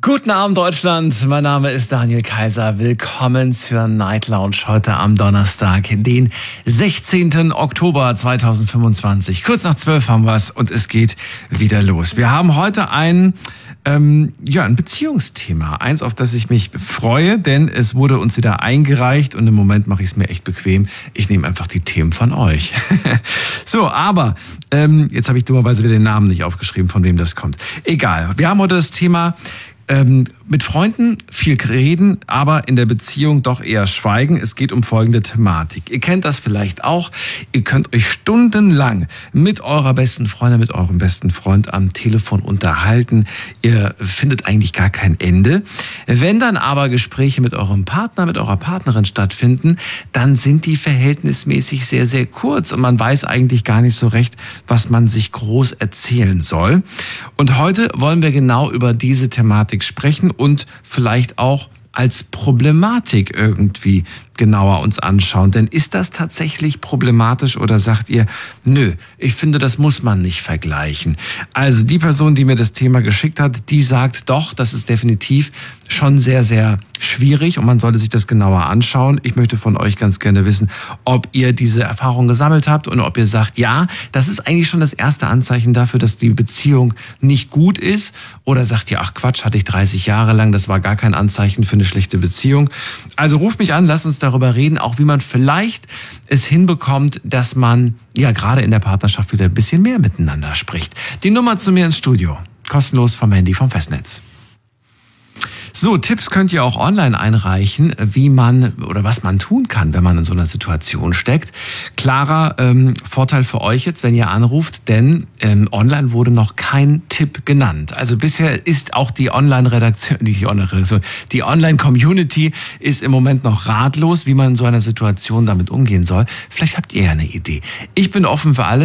Guten Abend, Deutschland. Mein Name ist Daniel Kaiser. Willkommen zur Night Lounge heute am Donnerstag, den 16. Oktober 2025. Kurz nach 12 haben wir es und es geht wieder los. Wir haben heute ein Beziehungsthema. Eins, auf das ich mich freue, denn es wurde uns wieder eingereicht und im Moment mache ich es mir echt bequem. Ich nehme einfach die Themen von euch. So, aber jetzt habe ich dummerweise wieder den Namen nicht aufgeschrieben, von wem das kommt. Egal. Wir haben heute das Thema mit Freunden viel reden, aber in der Beziehung doch eher schweigen. Es geht um folgende Thematik. Ihr kennt das vielleicht auch. Ihr könnt euch stundenlang mit eurer besten Freundin, mit eurem besten Freund am Telefon unterhalten. Ihr findet eigentlich gar kein Ende. Wenn dann aber Gespräche mit eurem Partner, mit eurer Partnerin stattfinden, dann sind die verhältnismäßig sehr, sehr kurz und man weiß eigentlich gar nicht so recht, was man sich groß erzählen soll. Und heute wollen wir genau über diese Thematik sprechen und vielleicht auch als Problematik irgendwie genauer uns anschauen. Denn ist das tatsächlich problematisch oder sagt ihr, nö, ich finde, das muss man nicht vergleichen. Also die Person, die mir das Thema geschickt hat, die sagt doch, das ist definitiv schon sehr, sehr schwierig und man sollte sich das genauer anschauen. Ich möchte von euch ganz gerne wissen, ob ihr diese Erfahrung gesammelt habt und ob ihr sagt, ja, das ist eigentlich schon das erste Anzeichen dafür, dass die Beziehung nicht gut ist. Oder sagt ihr, ach Quatsch, hatte ich 30 Jahre lang, das war gar kein Anzeichen für eine schlechte Beziehung. Also ruft mich an, lasst uns darüber reden, auch wie man vielleicht es hinbekommt, dass man ja gerade in der Partnerschaft wieder ein bisschen mehr miteinander spricht. Die Nummer zu mir ins Studio, kostenlos vom Handy, vom Festnetz. So, Tipps könnt ihr auch online einreichen, wie man oder was man tun kann, wenn man in so einer Situation steckt. Klarer Vorteil für euch jetzt, wenn ihr anruft, denn online wurde noch kein Tipp genannt. Also bisher ist auch die die Online-Community ist im Moment noch ratlos, wie man in so einer Situation damit umgehen soll. Vielleicht habt ihr ja eine Idee. Ich bin offen für alles.